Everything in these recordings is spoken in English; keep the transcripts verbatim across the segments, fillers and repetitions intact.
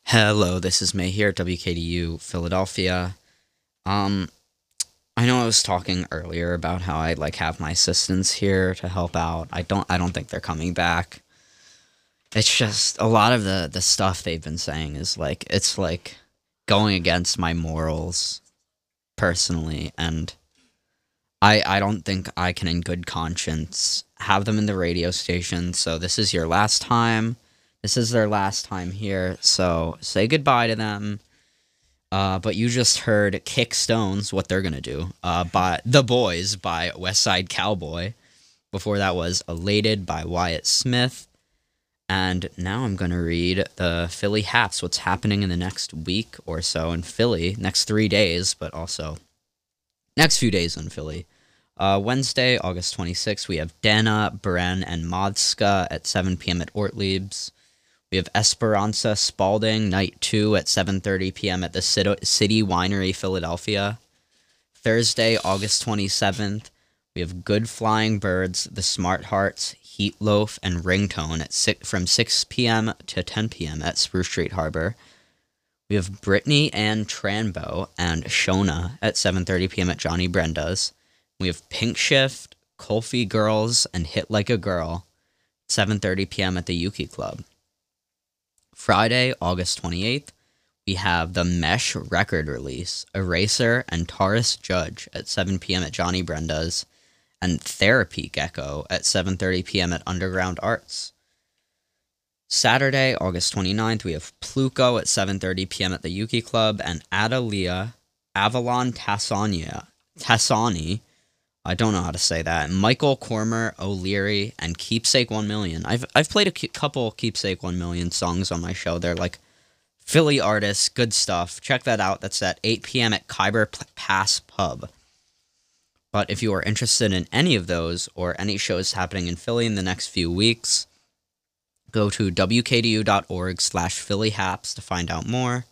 Hello, this is May here at W K D U Philadelphia. Um, I know I was talking earlier about how I like have my assistants here to help out. I don't I don't think they're coming back. It's just a lot of the the stuff they've been saying is like it's like going against my morals personally, and I I don't think I can in good conscience have them in the radio station. So this is your last time. This is their last time here, so say goodbye to them. Uh, but you just heard Kick Stones, what they're gonna do, uh, by The Boys by West Side Cowboy. Before that was Elated by Wyatt Smith. And now I'm gonna read the Philly Haps, what's happening in the next week or so in Philly, next three days, but also next few days in Philly. Uh, Wednesday, August twenty-sixth, we have Dana, Bren, and Modska at seven p.m. at Ortlieb's. We have Esperanza Spalding, Night two at seven thirty p.m. at the City Winery, Philadelphia. Thursday, August twenty-seventh, we have Good Flying Birds, The Smart Hearts, Heat Loaf, and Ringtone at six, from six p.m. to ten p.m. at Spruce Street Harbor. We have Brittany Ann Tranbo and Shona at seven thirty p.m. at Johnny Brenda's. We have Pink Shift, Colfie Girls, and Hit Like a Girl at seven thirty p.m. at the Yuki Club. Friday, August twenty-eighth, we have the Mesh record release, Eraser and Taurus Judge at seven p.m. at Johnny Brenda's, and Therapy Gecko at seven thirty p.m. at Underground Arts. Saturday, August twenty-ninth, we have Pluko at seven thirty p.m. at the Yuki Club, and Adalia, Avalon Tassania, Tassani, I don't know how to say that, Michael Cormer, O'Leary, and Keepsake one million. I've I've played a couple Keepsake one million songs on my show. They're like Philly artists, good stuff. Check that out. That's at eight p.m. at Khyber Pass Pub. But if you are interested in any of those or any shows happening in Philly in the next few weeks, go to w k d u dot org slash Philly Haps to find out more.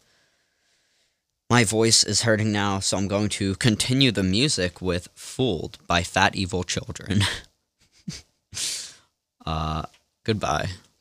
My voice is hurting now, so I'm going to continue the music with Fooled by Fat Evil Children. uh, goodbye.